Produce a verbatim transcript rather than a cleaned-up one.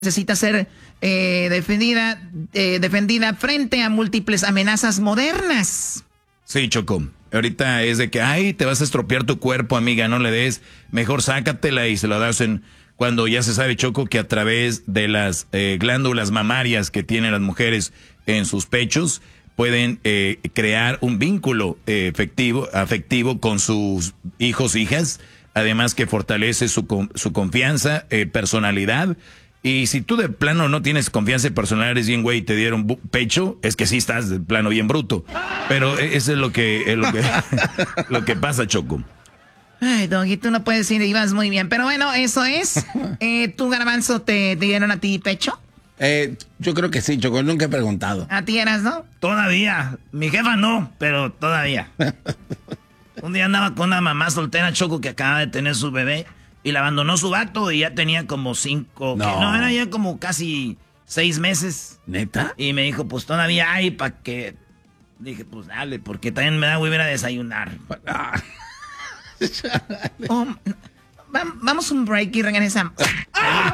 necesita ser eh, defendida, eh, defendida frente a múltiples amenazas modernas. Sí, Choco. Ahorita es de que, ay, te vas a estropear tu cuerpo, amiga, no le des. Mejor sácatela y se lo das en... Cuando ya se sabe, Choco, que a través de las eh, glándulas mamarias que tienen las mujeres en sus pechos, pueden eh, crear un vínculo eh, efectivo, afectivo con sus hijos, hijas. Además que fortalece su, su confianza, eh, personalidad. Y si tú de plano no tienes confianza y personalidad, eres bien güey y te dieron pecho, es que sí estás de plano bien bruto. Pero eso es lo que, es lo que, lo que pasa, Choco. Ay, Doggy, tú no puedes ir, ibas muy bien. Pero bueno, eso es. Eh, ¿Tú, Garbanzo, te, te dieron a ti pecho? Eh, yo creo que sí, Choco, nunca he preguntado. ¿A ti eras, no? Todavía. Mi jefa no, pero todavía. Un día andaba con una mamá soltera, Choco, que acaba de tener su bebé. Y la abandonó su vato y ya tenía como cinco... No. Que no, era ya como casi seis meses. ¿Neta? Y me dijo, pues todavía hay para que... Dije, pues dale, porque también me da hueva ir a desayunar. Oh, va- vamos a un break y regresamos.